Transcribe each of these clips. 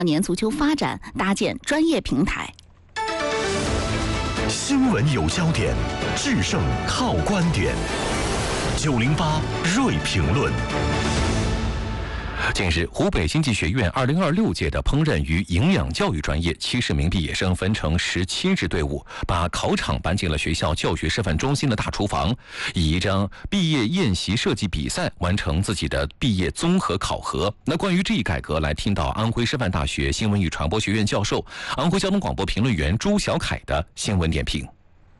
年足球发展搭建专业平台。 新闻有焦点，制胜靠观点。908锐评论。 近日，湖北经济学院2026届的烹饪与营养教育专业70名毕业生分成17支队伍，把考场搬进了学校教学示范中心的大厨房，以一张毕业宴席设计比赛完成自己的毕业综合考核。那关于这一改革，来听到安徽师范大学新闻与传播学院教授、安徽交通广播评论员朱小凯的新闻点评。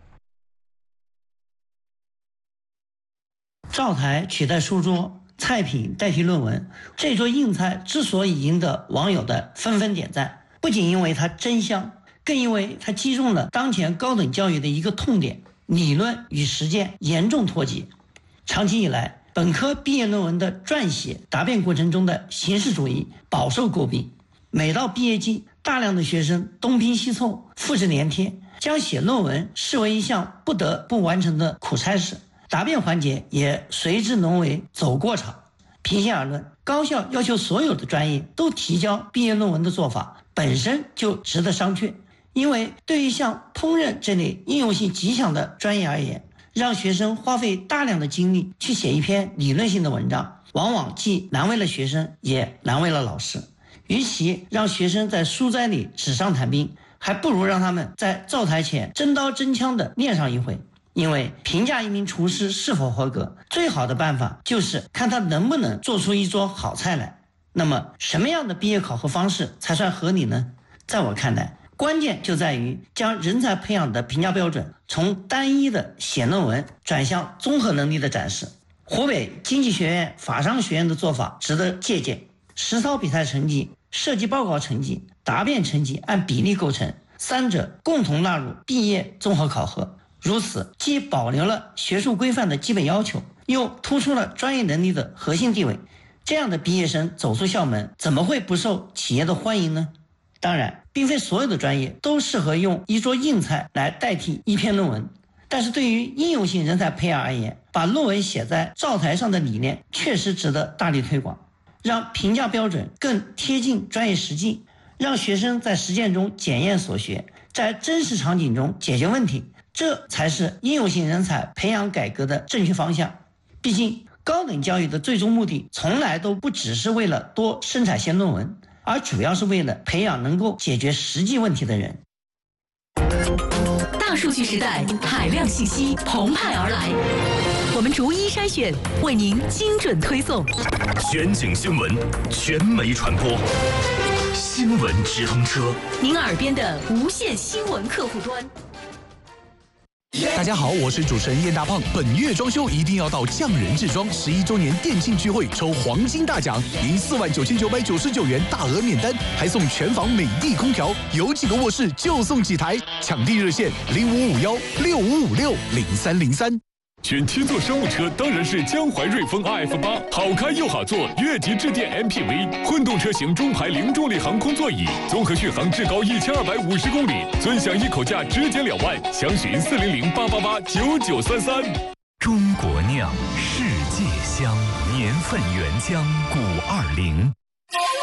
灶台取代书桌，菜品代替论文，这桌硬菜之所以赢得网友的纷纷点赞，不仅因为它真香，更因为它击中了当前高等教育的一个痛点：理论与实践严重脱节。长期以来，本科毕业论文的撰写答辩过程中的形式主义饱受诟病。每到毕业季，大量的学生东拼西凑，复制粘贴，将写论文视为一项不得不完成的苦差事。答辩环节也随之沦为走过场。平心而论，高校要求所有的专业都提交毕业论文的做法本身就值得商榷。因为对于像烹饪这类应用性极强的专业而言，让学生花费大量的精力去写一篇理论性的文章，往往既难为了学生，也难为了老师。与其让学生在书斋里纸上谈兵，还不如让他们在灶台前真刀真枪地练上一回。因为评价一名厨师是否合格，最好的办法就是看他能不能做出一桌好菜来。那么什么样的毕业考核方式才算合理呢？在我看来，关键就在于将人才培养的评价标准从单一的写论文转向综合能力的展示。湖北经济学院法商学院的做法值得借鉴，实操比赛成绩、设计报告成绩、答辩成绩按比例构成，三者共同纳入毕业综合考核。如此，既保留了学术规范的基本要求，又突出了专业能力的核心地位。这样的毕业生走出校门，怎么会不受企业的欢迎呢？当然，并非所有的专业都适合用一桌硬菜来代替一篇论文，但是对于应用性人才培养而言，把论文写在灶台上的理念确实值得大力推广，让评价标准更贴近专业实际，让学生在实践中检验所学，在真实场景中解决问题，这才是应用性人才培养改革的正确方向。毕竟，高等教育的最终目的从来都不只是为了多生产些论文，而主要是为了培养能够解决实际问题的人。 大数据时代，海量信息澎湃而来，我们逐一筛选，为您精准推送。 全景新闻，全媒传播，新闻直通车， 您耳边的无线新闻客户端。 大家好，我是主持人燕大胖。本月装修一定要到匠人制装11周年店庆聚会抽黄金大奖，赢49999元大额免单，还送全房美的空调，有几个卧室就送几台。抢地热线055165560303。 选七座商务车当然是江淮瑞风 RF8， 好开又好坐，越级致电 MPV， 混动车型中排零重力航空座椅，综合续航至高1250公里，尊享一口价直减2万，详询40088889933。 中国酿，世界香，年份原浆520。